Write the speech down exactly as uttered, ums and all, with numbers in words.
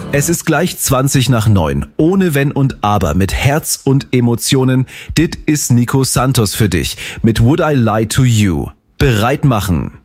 Es ist gleich zwanzig nach neun. Ohne Wenn und Aber, mit Herz und Emotionen. Dit ist Nico Santos für dich mit Would I Lie to You. Bereit machen.